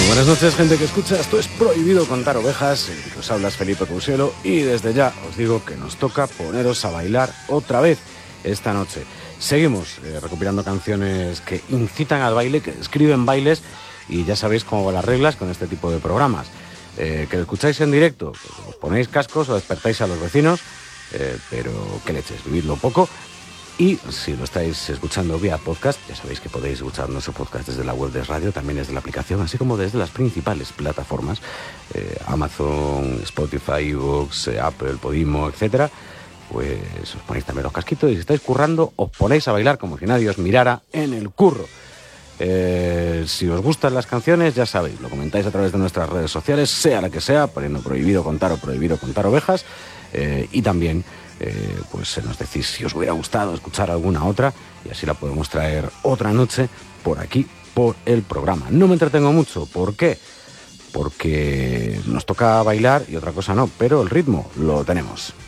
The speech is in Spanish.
Buenas noches, gente que escucha. Esto es Prohibido Contar Ovejas. El que os habla es Felipe Cousielo y desde ya os digo que nos toca poneros a bailar otra vez esta noche. Seguimos recopilando canciones que incitan al baile, que describen bailes, y ya sabéis cómo van las reglas con este tipo de programas. Que lo escucháis en directo, os ponéis cascos o despertáis a los vecinos, pero qué leches, vividlo poco. Y si lo estáis escuchando vía podcast, ya sabéis que podéis escuchar nuestro podcast desde la web de radio, también desde la aplicación, así como desde las principales plataformas, Amazon, Spotify, iVoox, Apple, Podimo, etcétera. Pues os ponéis también los casquitos y si estáis currando, os ponéis a bailar como si nadie os mirara en el curro. Si os gustan las canciones, ya sabéis, lo comentáis a través de nuestras redes sociales, sea la que sea, poniendo Prohibido Contar o Prohibido Contar Ovejas, y también pues nos decís si os hubiera gustado escuchar alguna otra y así la podemos traer otra noche por aquí, por el programa. No me entretengo mucho, ¿por qué? Porque nos toca bailar y otra cosa no, pero el ritmo lo tenemos.